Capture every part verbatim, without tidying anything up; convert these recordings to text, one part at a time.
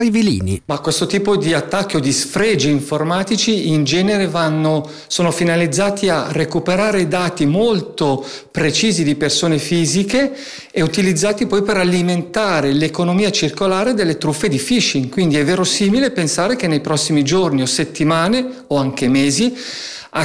Rivilini. Ma questo tipo di attacchi o di sfregi informatici in genere vanno, sono finalizzati a recuperare dati molto precisi di persone fisiche e utilizzati poi per alimentare l'economia circolare delle truffe di phishing. Quindi è verosimile pensare che nei prossimi giorni o settimane o anche mesi a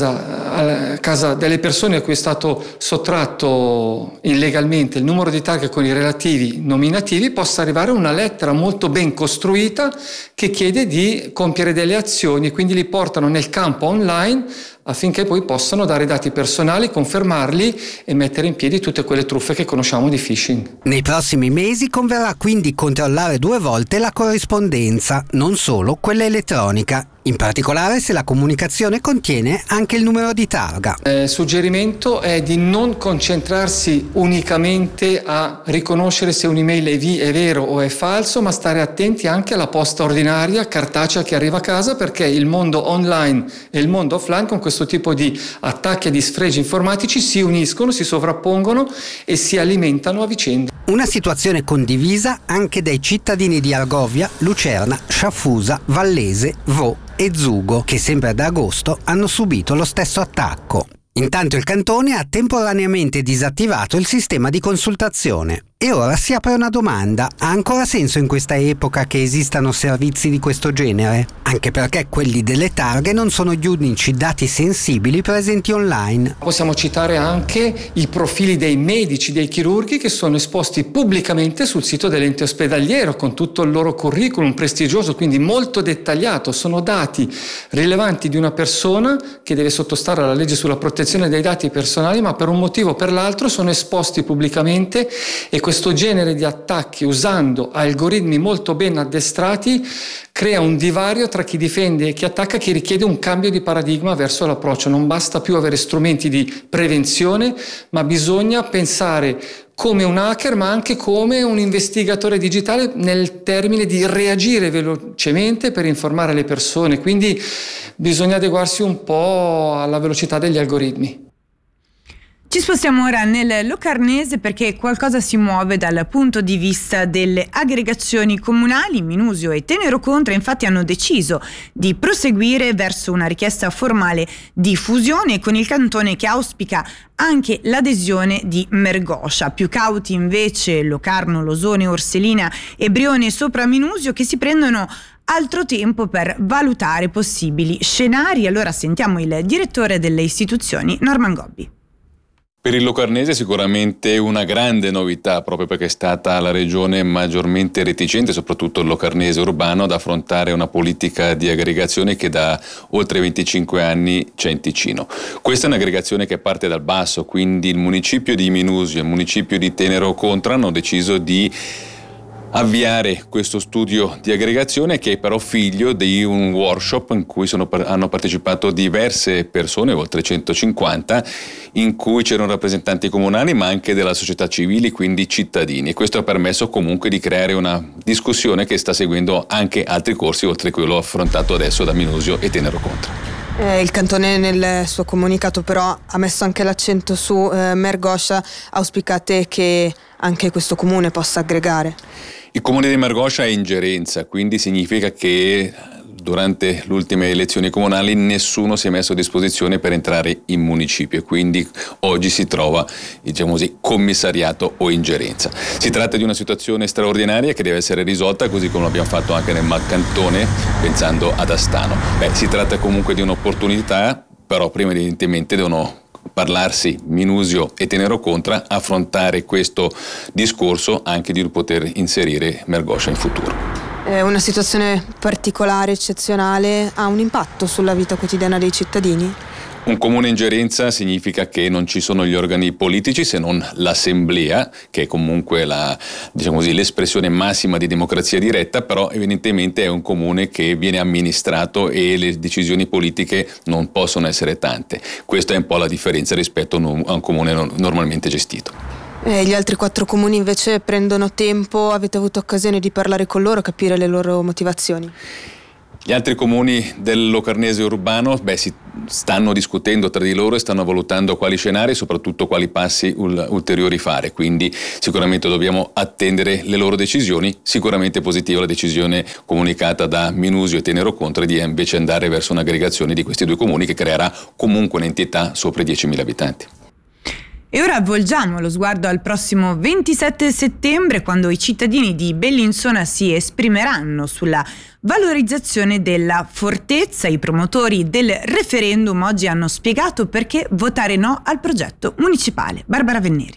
casa, a casa delle persone a cui è stato sottratto illegalmente il numero di targa con i relativi nominativi possa arrivare una lettera molto ben costruita che chiede di compiere delle azioni, quindi li portano nel campo online affinché poi possano dare dati personali, confermarli e mettere in piedi tutte quelle truffe che conosciamo di phishing. Nei prossimi mesi converrà quindi controllare due volte la corrispondenza, non solo quella elettronica. In particolare se la comunicazione contiene anche il numero di targa. Il eh, suggerimento è di non concentrarsi unicamente a riconoscere se un'email è, vi- è vero o è falso, ma stare attenti anche alla posta ordinaria, cartacea che arriva a casa, perché il mondo online e il mondo offline con questo tipo di attacchi e di sfregi informatici si uniscono, si sovrappongono e si alimentano a vicenda. Una situazione condivisa anche dai cittadini di Argovia, Lucerna, Sciaffusa, Vallese, Vo e Zugo, che sempre ad agosto hanno subito lo stesso attacco. Intanto il cantone ha temporaneamente disattivato il sistema di consultazione. E ora si apre una domanda: ha ancora senso in questa epoca che esistano servizi di questo genere? Anche perché quelli delle targhe non sono gli unici dati sensibili presenti online. Possiamo citare anche i profili dei medici, dei chirurghi che sono esposti pubblicamente sul sito dell'ente ospedaliero con tutto il loro curriculum prestigioso, quindi molto dettagliato. Sono dati rilevanti di una persona che deve sottostare alla legge sulla protezione dei dati personali, ma per un motivo o per l'altro sono esposti pubblicamente, e questo genere di attacchi usando algoritmi molto ben addestrati crea un divario tra chi difende e chi attacca, che richiede un cambio di paradigma verso l'approccio. Non basta più avere strumenti di prevenzione, ma bisogna pensare come un hacker, ma anche come un investigatore digitale, nel termine di reagire velocemente per informare le persone. Quindi bisogna adeguarsi un po' alla velocità degli algoritmi. Ci spostiamo ora nel Locarnese perché qualcosa si muove dal punto di vista delle aggregazioni comunali. Minusio e Tenero Contra infatti hanno deciso di proseguire verso una richiesta formale di fusione, con il cantone che auspica anche l'adesione di Mergoscia. Più cauti invece Locarno, Losone, Orselina e Brione sopra Minusio, che si prendono altro tempo per valutare possibili scenari. Allora sentiamo il direttore delle istituzioni, Norman Gobbi. Per il Locarnese sicuramente una grande novità, proprio perché è stata la regione maggiormente reticente, soprattutto il Locarnese urbano, ad affrontare una politica di aggregazione che da oltre venticinque anni c'è in Ticino. Questa è un'aggregazione che parte dal basso, quindi il municipio di Minusio e il municipio di Tenero Contra hanno deciso di avviare questo studio di aggregazione, che è però figlio di un workshop in cui sono, hanno partecipato diverse persone, oltre centocinquanta, in cui c'erano rappresentanti comunali ma anche della società civile, quindi cittadini. E questo ha permesso comunque di creare una discussione che sta seguendo anche altri corsi, oltre a quello affrontato adesso da Minusio e Tenero Contra. Eh, il cantone nel suo comunicato però ha messo anche l'accento su eh, Mergoscia. Auspicate che anche questo comune possa aggregare? Il comune di Mergoscia è ingerenza, quindi significa che durante le ultime elezioni comunali nessuno si è messo a disposizione per entrare in municipio, e quindi oggi si trova, diciamo così, commissariato o ingerenza. Si tratta di una situazione straordinaria che deve essere risolta, così come l'abbiamo fatto anche nel Malcantone, pensando ad Astano. Beh, si tratta comunque di un'opportunità, però prima evidentemente devono parlarsi Minusio e Tenero Contra, affrontare questo discorso anche di poter inserire Mergoscia in futuro. È una situazione particolare, eccezionale, ha un impatto sulla vita quotidiana dei cittadini? Un comune ingerenza significa che non ci sono gli organi politici, se non l'assemblea, che è comunque la, diciamo così, l'espressione massima di democrazia diretta, però evidentemente è un comune che viene amministrato e le decisioni politiche non possono essere tante. Questa è un po' la differenza rispetto a un comune normalmente gestito. Eh, gli altri quattro comuni invece prendono tempo, avete avuto occasione di parlare con loro, capire le loro motivazioni? Gli altri comuni del Locarnese urbano beh, si stanno discutendo tra di loro e stanno valutando quali scenari e soprattutto quali passi ul- ulteriori fare, quindi sicuramente dobbiamo attendere le loro decisioni. Sicuramente positiva la decisione comunicata da Minusio e Tenero Contre di invece andare verso un'aggregazione di questi due comuni che creerà comunque un'entità sopra i diecimila abitanti. E ora volgiamo lo sguardo al prossimo ventisette settembre, quando i cittadini di Bellinzona si esprimeranno sulla valorizzazione della fortezza. I promotori del referendum oggi hanno spiegato perché votare no al progetto municipale. Barbara Venneri.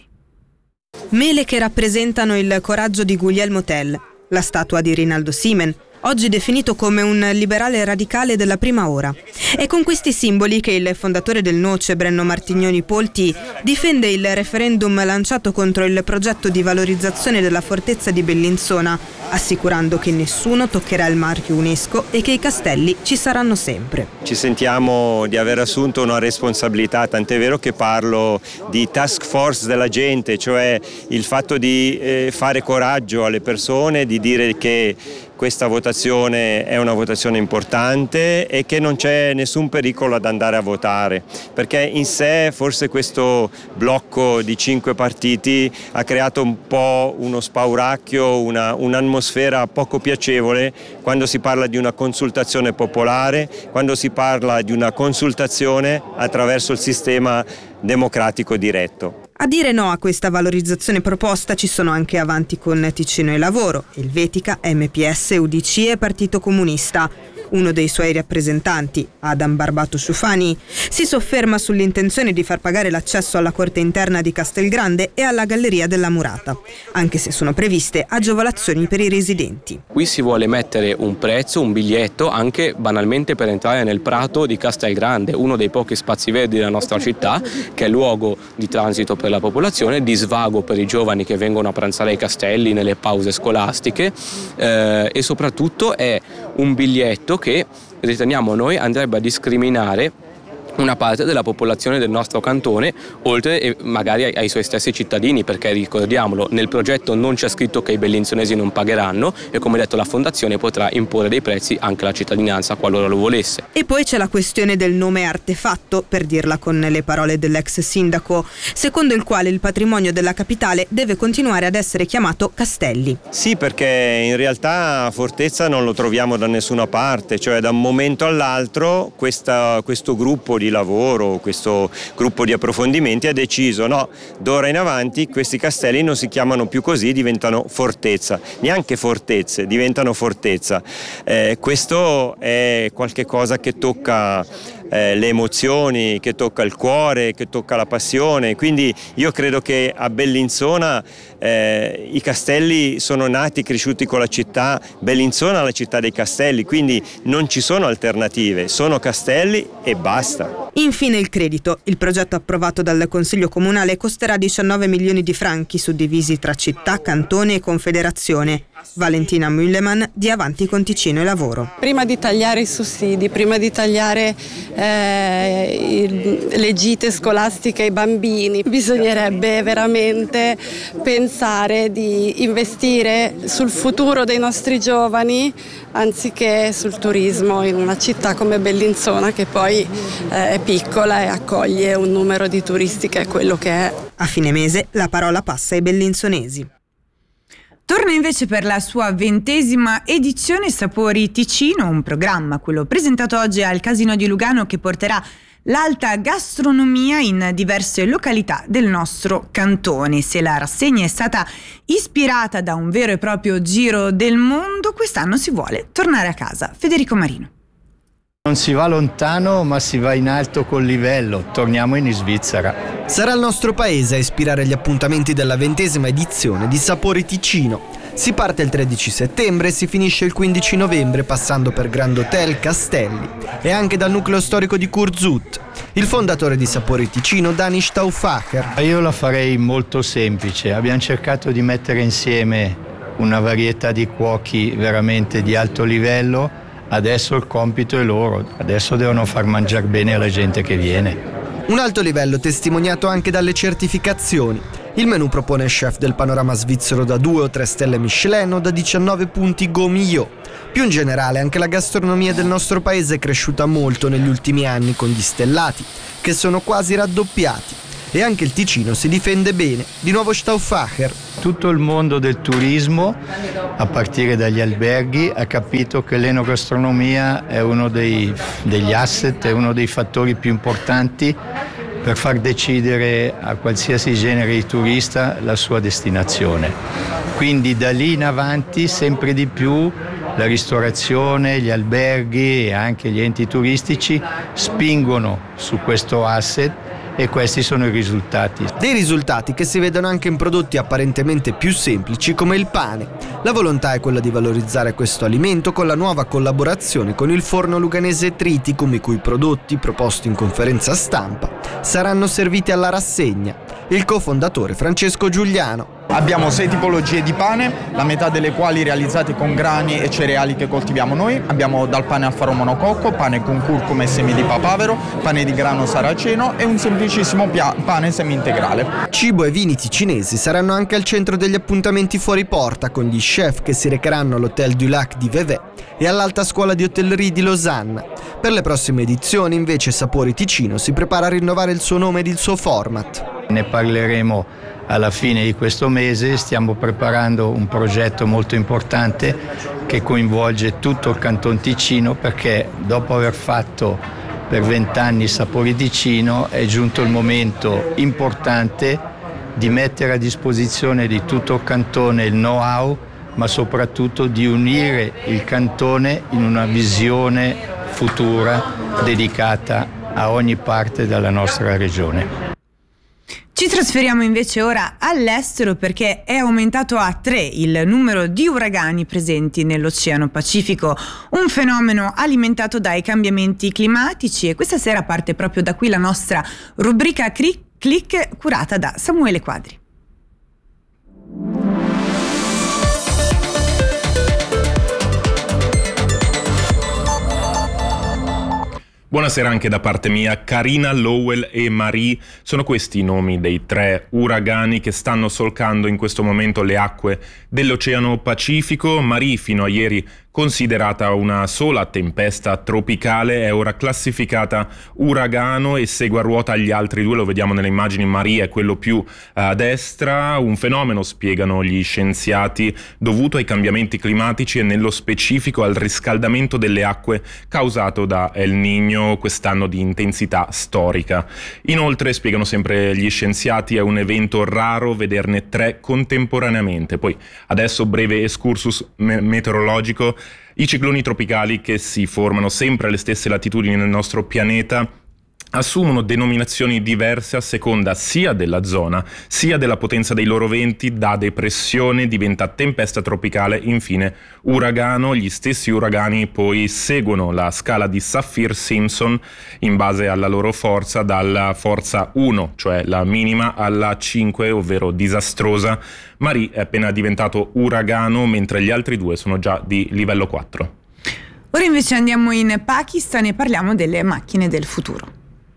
Mele che rappresentano il coraggio di Guglielmo Tell, la statua di Rinaldo Simen, oggi definito come un liberale radicale della prima ora. È con questi simboli che il fondatore del Noce, Brenno Martignoni Polti, difende il referendum lanciato contro il progetto di valorizzazione della fortezza di Bellinzona, assicurando che nessuno toccherà il marchio UNESCO e che i castelli ci saranno sempre. Ci sentiamo di aver assunto una responsabilità, tant'è vero che parlo di task force della gente, cioè il fatto di eh, fare coraggio alle persone, di dire che questa votazione è una votazione importante e che non c'è nessun pericolo ad andare a votare, perché in sé forse questo blocco di cinque partiti ha creato un po' uno spauracchio, una, un'atmosfera poco piacevole quando si parla di una consultazione popolare, quando si parla di una consultazione attraverso il sistema democratico diretto. A dire no a questa valorizzazione proposta ci sono anche Avanti con Ticino e Lavoro, Helvetica, M P S, U D C e Partito Comunista. Uno dei suoi rappresentanti, Adam Barbato Ciufani, si sofferma sull'intenzione di far pagare l'accesso alla corte interna di Castelgrande e alla Galleria della Murata, anche se sono previste agevolazioni per i residenti. Qui si vuole mettere un prezzo, un biglietto, anche banalmente per entrare nel prato di Castelgrande, uno dei pochi spazi verdi della nostra città, che è luogo di transito per la popolazione, di svago per i giovani che vengono a pranzare ai castelli nelle pause scolastiche eh, e soprattutto è un biglietto che riteniamo noi andrebbe a discriminare una parte della popolazione del nostro cantone, oltre e magari ai, ai suoi stessi cittadini, perché ricordiamolo, nel progetto non c'è scritto che i bellinzonesi non pagheranno e come detto la fondazione potrà imporre dei prezzi anche alla cittadinanza qualora lo volesse. E poi c'è la questione del nome artefatto, per dirla con le parole dell'ex sindaco, secondo il quale il patrimonio della capitale deve continuare ad essere chiamato Castelli. Sì, perché in realtà Fortezza non lo troviamo da nessuna parte, cioè da un momento all'altro questa, questo gruppo di lavoro, questo gruppo di approfondimenti ha deciso no, d'ora in avanti questi castelli non si chiamano più così, diventano fortezza, neanche fortezze, diventano fortezza. Eh, questo è qualche cosa che tocca eh, le emozioni, che tocca il cuore, che tocca la passione, quindi io credo che a Bellinzona eh, i castelli sono nati, cresciuti con la città, Bellinzona è la città dei castelli, quindi non ci sono alternative, sono castelli e basta. Infine il credito. Il progetto approvato dal Consiglio Comunale costerà diciannove milioni di franchi suddivisi tra città, cantone e confederazione. Valentina Müllemann di Avanti con Ticino e Lavoro. Prima di tagliare i sussidi, prima di tagliare eh, le gite scolastiche ai bambini, bisognerebbe veramente pensare di investire sul futuro dei nostri giovani anziché sul turismo in una città come Bellinzona che poi eh, è piccola e accoglie un numero di turisti che è quello che è. A fine mese la parola passa ai bellinzonesi. Torna invece per la sua ventesima edizione Sapori Ticino, un programma, quello presentato oggi al Casino di Lugano, che porterà l'alta gastronomia in diverse località del nostro cantone. Se la rassegna è stata ispirata da un vero e proprio giro del mondo, quest'anno si vuole tornare a casa. Federico Marino. Non si va lontano, ma si va in alto col livello. Torniamo in Svizzera. Sarà il nostro paese a ispirare gli appuntamenti della ventesima edizione di Sapori Ticino. Si parte il tredici settembre e si finisce il quindici novembre, passando per Grand Hotel, castelli e anche dal nucleo storico di Kurzut. Il fondatore di Sapori Ticino, Dani Stauffacher. Io la farei molto semplice. Abbiamo cercato di mettere insieme una varietà di cuochi veramente di alto livello. Adesso il compito è loro, adesso devono far mangiare bene alla gente che viene. Un alto livello testimoniato anche dalle certificazioni. Il menù propone chef del panorama svizzero da due o tre stelle Michelin o da diciannove punti Gault Millau. Più in generale, anche la gastronomia del nostro paese è cresciuta molto negli ultimi anni con gli stellati, che sono quasi raddoppiati. E anche il Ticino si difende bene. Di nuovo Stauffacher. Tutto il mondo del turismo, a partire dagli alberghi, ha capito che l'enogastronomia è uno dei, degli asset, è uno dei fattori più importanti per far decidere a qualsiasi genere di turista la sua destinazione. Quindi da lì in avanti sempre di più la ristorazione, gli alberghi e anche gli enti turistici spingono su questo asset e questi sono i risultati. Dei risultati che si vedono anche in prodotti apparentemente più semplici come il pane. La volontà è quella di valorizzare questo alimento con la nuova collaborazione con il forno luganese Triticum, i cui prodotti, proposti in conferenza stampa, saranno serviti alla rassegna. Il cofondatore Francesco Giuliano. Abbiamo sei tipologie di pane, la metà delle quali realizzate con grani e cereali che coltiviamo noi. Abbiamo dal pane al faro monococco, pane con curcuma e semi di papavero, pane di grano saraceno e un semplicissimo pia- pane semi-integrale. Cibo e vini ticinesi saranno anche al centro degli appuntamenti fuori porta, con gli chef che si recheranno all'Hotel du Lac di Vevey e all'Alta Scuola di Hotellerie di Losanna. Per le prossime edizioni, invece, Sapori Ticino si prepara a rinnovare il suo nome ed il suo format. Ne parleremo alla fine di questo mese. Stiamo preparando un progetto molto importante che coinvolge tutto il Canton Ticino, perché dopo aver fatto per vent'anni Sapori Ticino è giunto il momento importante di mettere a disposizione di tutto il cantone il know-how, ma soprattutto di unire il cantone in una visione futura dedicata a ogni parte della nostra regione. Ci trasferiamo invece ora all'estero, perché è aumentato a tre il numero di uragani presenti nell'Oceano Pacifico, un fenomeno alimentato dai cambiamenti climatici, e questa sera parte proprio da qui la nostra rubrica Click curata da Samuele Quadri. Buonasera anche da parte mia. Karina, Lowell e Marie sono questi i nomi dei tre uragani che stanno solcando in questo momento le acque dell'Oceano Pacifico. Marie, fino a ieri considerata una sola tempesta tropicale, è ora classificata uragano e segue a ruota agli altri due. Lo vediamo nelle immagini. Marie è quello più a destra, un fenomeno, spiegano gli scienziati, dovuto ai cambiamenti climatici e nello specifico al riscaldamento delle acque causato da El Niño, quest'anno di intensità storica. Inoltre, spiegano sempre gli scienziati, è un evento raro vederne tre contemporaneamente. Poi adesso breve excursus me- meteorologico. I cicloni tropicali, che si formano sempre alle stesse latitudini nel nostro pianeta, assumono denominazioni diverse a seconda sia della zona sia della potenza dei loro venti. Da depressione diventa tempesta tropicale, infine uragano. Gli stessi uragani poi seguono la scala di Saffir-Simpson in base alla loro forza, dalla forza uno, cioè la minima, alla cinque, ovvero disastrosa. Marie è appena diventato uragano, mentre gli altri due sono già di livello quattro. Ora invece andiamo in Pakistan e parliamo delle macchine del futuro.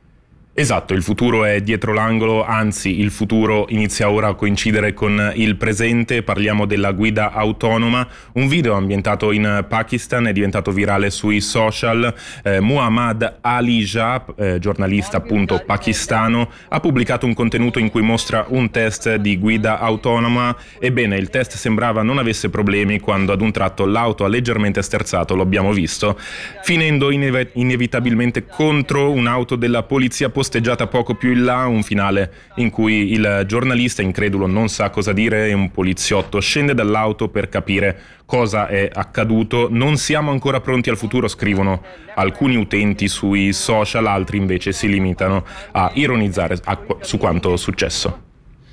Esatto, il futuro è dietro l'angolo, anzi il futuro inizia ora a coincidere con il presente. Parliamo della guida autonoma. Un video ambientato in Pakistan è diventato virale sui social. Eh, Muhammad Ali Shah, eh, giornalista appunto pakistano, ha pubblicato un contenuto in cui mostra un test di guida autonoma. Ebbene, il test sembrava non avesse problemi quando ad un tratto l'auto ha leggermente sterzato, lo abbiamo visto, finendo inev- inevitabilmente contro un'auto della polizia posteggiata poco più in là, un finale in cui il giornalista incredulo non sa cosa dire e un poliziotto scende dall'auto per capire cosa è accaduto. Non siamo ancora pronti al futuro, scrivono alcuni utenti sui social, altri invece si limitano a ironizzare a, su quanto successo.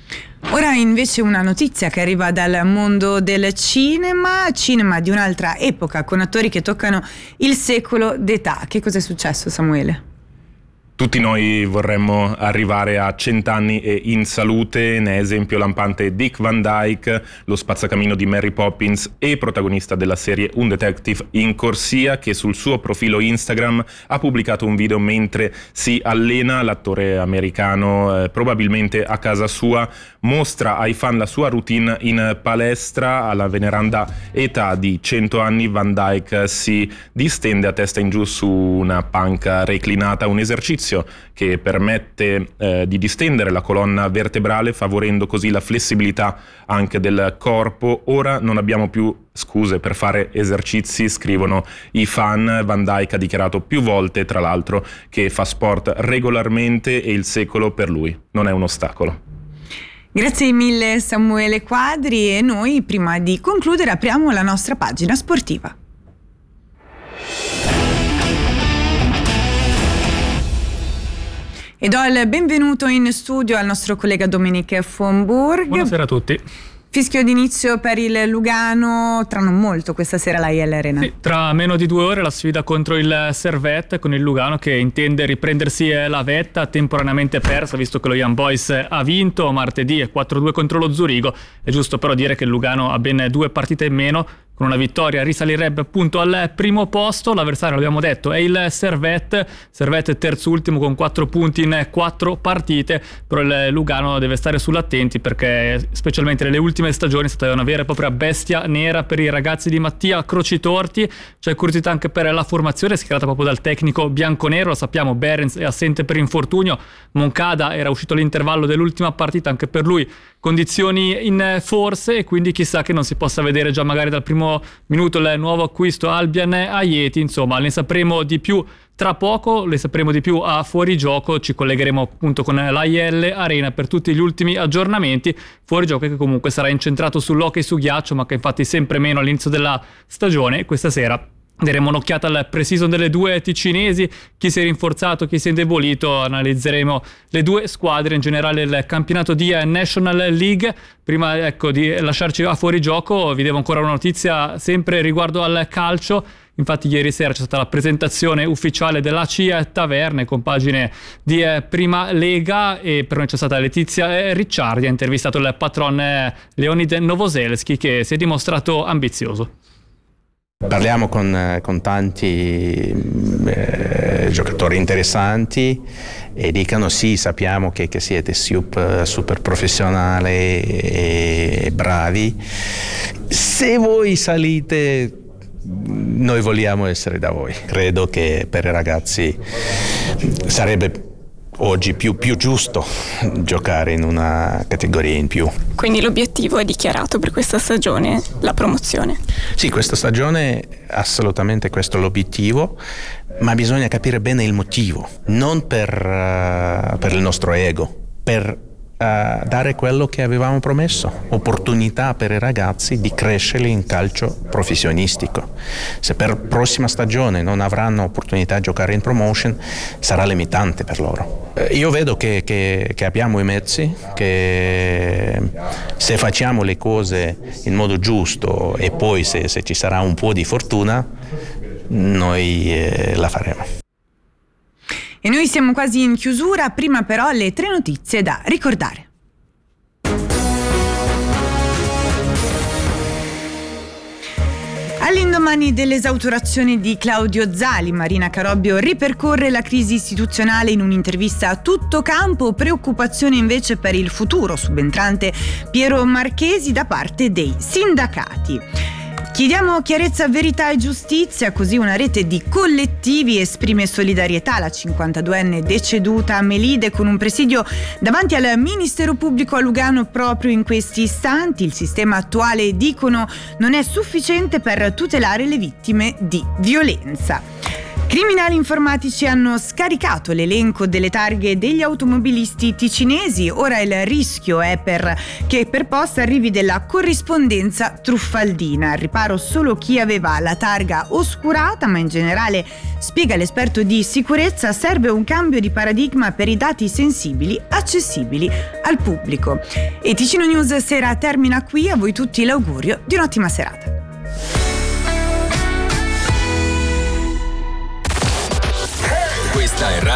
Ora invece una notizia che arriva dal mondo del cinema, cinema di un'altra epoca, con attori che toccano il secolo d'età. Che cosa è successo, Samuele? Tutti noi vorremmo arrivare a cent'anni e in salute, ne è esempio lampante Dick Van Dyke, lo spazzacamino di Mary Poppins e protagonista della serie Un Detective in Corsia, che sul suo profilo Instagram ha pubblicato un video mentre si allena. L'attore americano, eh, probabilmente a casa sua, mostra ai fan la sua routine in palestra. Alla veneranda età di cento anni Van Dyke si distende a testa in giù su una panca reclinata, un esercizio che permette eh, di distendere la colonna vertebrale, favorendo così la flessibilità anche del corpo. Ora non abbiamo più scuse per fare esercizi, scrivono i fan. Van Dyke ha dichiarato più volte, tra l'altro, che fa sport regolarmente e il secolo per lui non è un ostacolo. Grazie mille Samuele Quadri, e noi prima di concludere apriamo la nostra pagina sportiva. E do il benvenuto in studio al nostro collega Dominique Fonburg. Buonasera a tutti. Fischio d'inizio per il Lugano tra non molto questa sera alla I L Arena. Sì, tra meno di due ore la sfida contro il Servette, con il Lugano che intende riprendersi la vetta temporaneamente persa, visto che lo Young Boys ha vinto martedì quattro a due contro lo Zurigo. È giusto però dire che il Lugano ha ben due partite in meno. Con una vittoria risalirebbe appunto al primo posto. L'avversario, l'abbiamo detto, è il Servette. Servette terzultimo con quattro punti in quattro partite, però il Lugano deve stare sull'attenti, perché specialmente nelle ultime stagioni è stata una vera e propria bestia nera per i ragazzi di Mattia Crocitorti. C'è curiosità anche per la formazione schierata proprio dal tecnico bianconero. Lo sappiamo, Behrens è assente per infortunio, Moncada era uscito all'intervallo dell'ultima partita, anche per lui condizioni in forse, e quindi chissà che non si possa vedere già magari dal primo minuto il nuovo acquisto Albian Ajeti. Insomma, ne sapremo di più tra poco, ne sapremo di più a fuorigioco. Ci collegheremo appunto con l'A I L Arena per tutti gli ultimi aggiornamenti. Fuorigioco che comunque sarà incentrato sull'hockey su ghiaccio, ma che infatti sempre meno all'inizio della stagione. Questa sera daremo un'occhiata al pre-season delle due ticinesi, chi si è rinforzato, chi si è indebolito. Analizzeremo le due squadre, in generale il campionato di National League. Prima ecco di lasciarci a fuorigioco, vi devo ancora una notizia sempre riguardo al calcio. Infatti ieri sera c'è stata la presentazione ufficiale dell'A C I Taverne, compagine di eh, Prima Lega, e per noi c'è stata Letizia eh, Ricciardi, ha intervistato il patron eh, Leonid Novoselski, che si è dimostrato ambizioso. Parliamo con, con tanti eh, giocatori interessanti e dicono sì, sappiamo che, che siete super, super professionali e, e bravi. Se voi salite, noi vogliamo essere da voi. Credo che per i ragazzi sarebbe oggi più, più giusto giocare in una categoria in più. Quindi l'obiettivo è dichiarato per questa stagione, la promozione? Sì, questa stagione assolutamente questo è l'obiettivo, ma bisogna capire bene il motivo, non per, uh, per il nostro ego, per Uh, dare quello che avevamo promesso, opportunità per i ragazzi di crescere in calcio professionistico. Se per prossima stagione non avranno opportunità di giocare in promotion, sarà limitante per loro. Uh, io vedo che, che, che abbiamo i mezzi, che se facciamo le cose in modo giusto e poi se, se ci sarà un po' di fortuna, noi eh, la faremo. E noi siamo quasi in chiusura, prima però le tre notizie da ricordare. All'indomani dell'esautorazione di Claudio Zali, Marina Carobbio ripercorre la crisi istituzionale in un'intervista a tutto campo. Preoccupazione invece per il futuro subentrante Piero Marchesi da parte dei sindacati. Chiediamo chiarezza, verità e giustizia, così una rete di collettivi esprime solidarietà alla cinquantaduenne deceduta a Melide con un presidio davanti al Ministero Pubblico a Lugano proprio in questi istanti. Il sistema attuale, dicono, non è sufficiente per tutelare le vittime di violenza. Criminali informatici hanno scaricato l'elenco delle targhe degli automobilisti ticinesi. Ora il rischio è per che per posta arrivi della corrispondenza truffaldina. Al riparo solo chi aveva la targa oscurata, ma in generale, spiega l'esperto di sicurezza, serve un cambio di paradigma per i dati sensibili accessibili al pubblico. E Ticino News Sera termina qui. A voi tutti l'augurio di un'ottima serata. Questa è Radio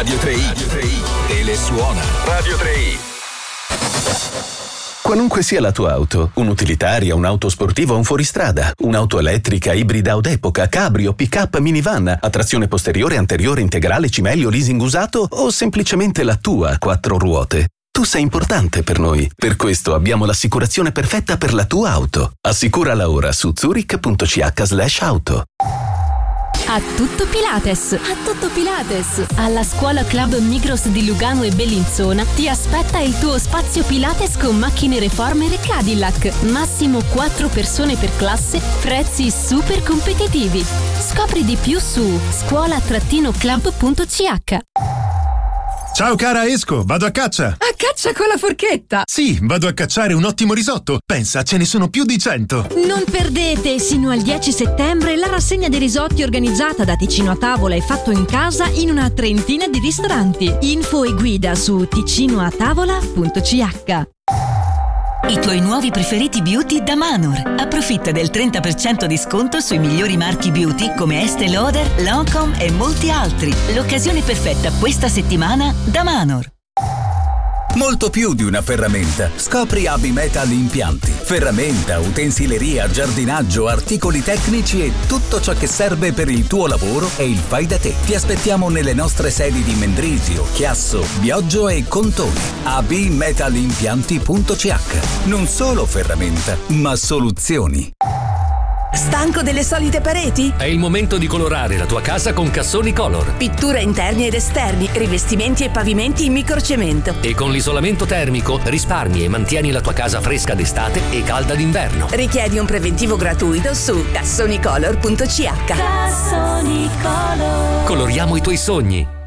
Radio tre i. Radio tre i. Telesuona. Radio tre i. Qualunque sia la tua auto, un'utilitaria, un'auto sportiva o un fuoristrada, un'auto elettrica, ibrida o d'epoca, cabrio, pick-up, minivan, a trazione posteriore, anteriore, integrale, cimelio, leasing usato o semplicemente la tua a quattro ruote. Tu sei importante per noi. Per questo abbiamo l'assicurazione perfetta per la tua auto. Assicurala ora su zurich punto c h slash auto. A tutto Pilates! A tutto Pilates! Alla Scuola Club Migros di Lugano e Bellinzona ti aspetta il tuo spazio Pilates con macchine Reformer e Cadillac. Massimo quattro persone per classe, prezzi super competitivi. Scopri di più su scuola club punto c h. Ciao cara, esco, vado a caccia. A caccia con la forchetta? Sì, vado a cacciare un ottimo risotto. Pensa, ce ne sono più di cento. Non perdete sino al dieci settembre la rassegna dei risotti organizzata da Ticino a Tavola e fatto in casa in una trentina di ristoranti. Info e guida su ticino a tavola punto c h. I tuoi nuovi preferiti beauty da Manor. Approfitta del trenta per cento di sconto sui migliori marchi beauty come Estée Lauder, Lancôme e molti altri. L'occasione perfetta questa settimana da Manor. Molto più di una ferramenta. Scopri A B Metal Impianti. Ferramenta, utensileria, giardinaggio, articoli tecnici e tutto ciò che serve per il tuo lavoro e il fai da te. Ti aspettiamo nelle nostre sedi di Mendrisio, Chiasso, Bioggio e Contone. A B Metal Impianti punto c h. Non solo ferramenta, ma soluzioni. Stanco delle solite pareti? È il momento di colorare la tua casa con Cassoni Color. Pittura interni ed esterni, rivestimenti e pavimenti in microcemento. E con l'isolamento termico risparmi e mantieni la tua casa fresca d'estate e calda d'inverno. Richiedi un preventivo gratuito su cassoni color punto c h. Cassoni Color. Coloriamo i tuoi sogni.